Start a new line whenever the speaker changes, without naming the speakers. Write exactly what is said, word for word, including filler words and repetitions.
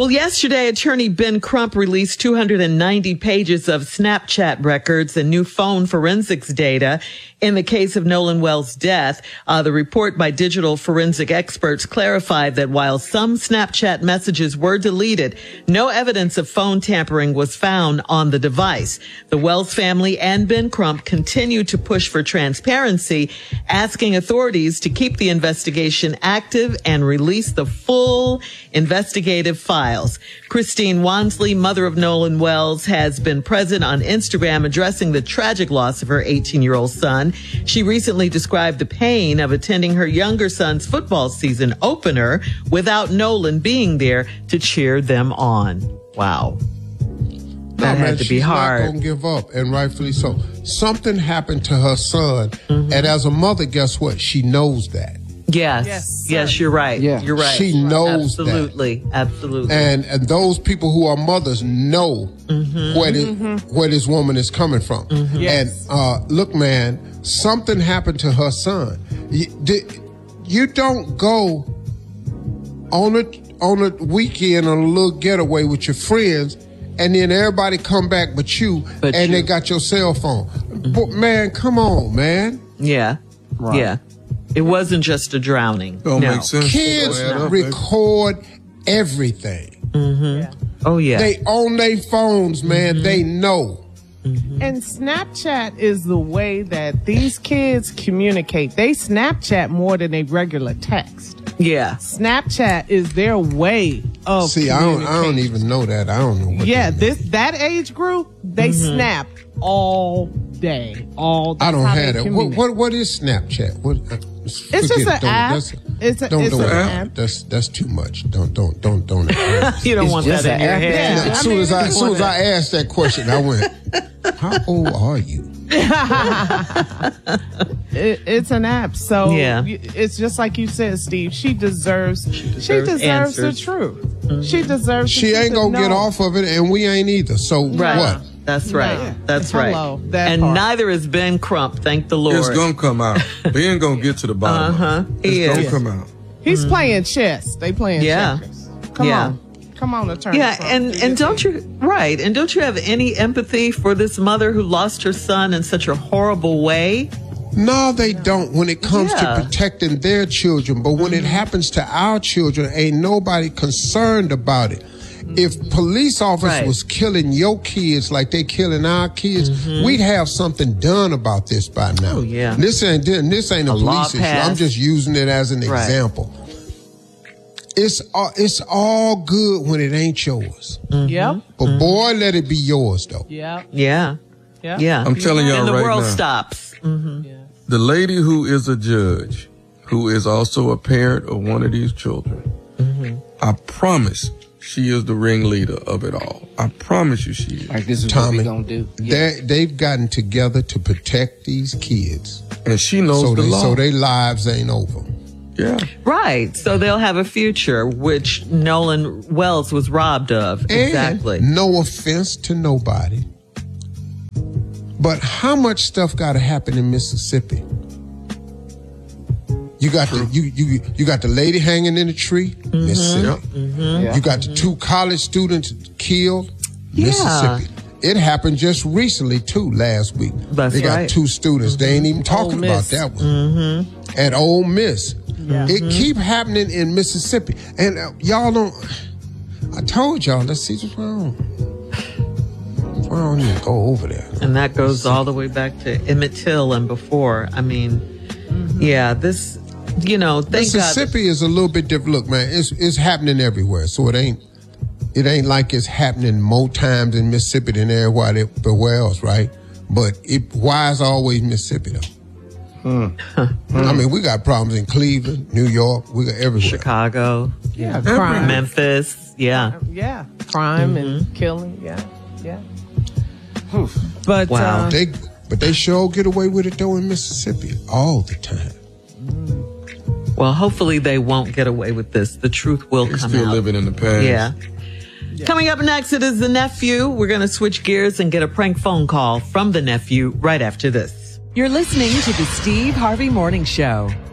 Well, yesterday, attorney Ben Crump released two hundred ninety pages of Snapchat records and new phone forensics data in the case of Nolan Wells' death. Uh, the report by digital forensic experts clarified that while some Snapchat messages were deleted, no evidence of phone tampering was found on the device. The Wells family and Ben Crump continue to push for transparency, asking authorities to keep the investigation active and release the full investigative files. Christine Wansley, mother of Nolan Wells, has been present on Instagram addressing the tragic loss of her eighteen-year-old son. She recently described the pain of attending her younger son's football season opener without Nolan being there to cheer them on. Wow. That
no,
had
man,
to be
she's
hard.
Not gonna give up, and rightfully so. Something happened to her son, mm-hmm. and as a mother, guess what? She knows that.
Yes. Yes, yes, you're right.
Yeah.
You're right.
She knows
absolutely,
that.
Absolutely.
And and those people who are mothers know mm-hmm. where this, mm-hmm. where this woman is coming from. Mm-hmm. Yes. And uh, look, man, something happened to her son. You, you don't go on a on a weekend on a little getaway with your friends, and then everybody come back but you, but and you. They got your cell phone. Mm-hmm. But man, come on, man.
Yeah. Right. Yeah. It wasn't just a drowning.
Don't
no.
make sense.
Kids record everything.
Mm-hmm. Yeah. Oh, yeah.
They own their phones, man. Mm-hmm. They know.
Mm-hmm. And Snapchat is the way that these kids communicate. They Snapchat more than they regular text.
Yeah.
Snapchat is their way of
See, I don't, I don't even know that. I don't know what
Yeah, this that age group, they mm-hmm. snap all day. All day.
I don't have that. What, what, what is Snapchat? What,
it's just an
don't,
app.
That's,
it's a,
don't,
it's
don't,
an
app.
app.
That's that's too much. Don't don't don't don't.
You don't
it's
want that in your head.
Yeah,
yeah, as soon as I as soon as I asked that question, I went, "How old are you?"
it, it's an app, so
yeah.
it's just like you said, Steve. She deserves. She deserves,
she deserves
the truth. Mm-hmm. She deserves.
She ain't gonna get off of it, and we ain't either. So
right.
what?
That's right.
No.
That's
Hello,
right.
that
and
part.
neither is Ben Crump, thank the Lord.
It's going to come out. Ben going to get to the bottom.
Uh-huh.
It's
He
going
is.
to come out.
He's mm-hmm. playing chess. They playing
yeah.
checkers. Come
yeah.
on. Come on, attorney.
Yeah, and, and don't you, right, and don't you have any empathy for this mother who lost her son in such a horrible way?
No, they don't when it comes
yeah.
to protecting their children. But when mm-hmm. it happens to our children, ain't nobody concerned about it. If police officers
right.
was killing your kids like they killing our kids, mm-hmm. we'd have something done about this by now.
Oh, yeah.
This ain't this ain't a, a police issue. I'm just using it as an right. example. It's all, it's all good when it ain't yours.
Mm-hmm. Yep.
But mm-hmm. boy, let it be yours though.
Yep.
Yeah.
Yeah.
Yeah.
I'm telling y'all
right now. And the
right
world
now,
stops. Mm-hmm.
Yeah.
The lady who is a judge, who is also a parent of one of these children, mm-hmm. I promise she is the ringleader of it all. I promise you she is.
Like this is
Tommy,
what we gonna do. Yeah.
They've gotten together to protect these kids.
And she knows
so
the
they,
law.
So their lives ain't over.
Yeah.
Right. So they'll have a future, which Nolan Wells was robbed of.
And
exactly.
No offense to nobody. But how much stuff got to happen in Mississippi? You got the you you you got the lady hanging in a tree, mm-hmm. Mississippi.
Mm-hmm.
Yeah. You got the two college students killed,
yeah.
Mississippi. It happened just recently too, last week.
That's
they got
right.
two students. Mm-hmm. They ain't even talking about that one.
Mm-hmm.
At Ole Miss,
yeah.
it
mm-hmm.
keep happening in Mississippi, and uh, y'all don't. I told y'all. Let's see what's wrong. I don't even go over there.
And that goes all the way back to Emmett Till and before. I mean, mm-hmm. yeah, this, you know, thank
Mississippi
God.
is a little bit different. Look, man, it's it's happening everywhere. So it ain't it ain't like it's happening more times in Mississippi than everywhere, everywhere else, right? But it why is it always Mississippi though? Hmm. I mean, we got problems in Cleveland, New York, we got everywhere.
Chicago,
yeah, crime.
Memphis, yeah,
yeah, crime mm-hmm. and killing, yeah, yeah. But
wow.
uh,
they but they sure get away with it though in Mississippi all the time.
Well, hopefully they won't get away with this. The truth will
They're
come
still
out.
living in the past.
Yeah. yeah. Coming up next, it is the nephew. We're going to switch gears and get a prank phone call from the nephew right after this.
You're listening to the Steve Harvey Morning Show.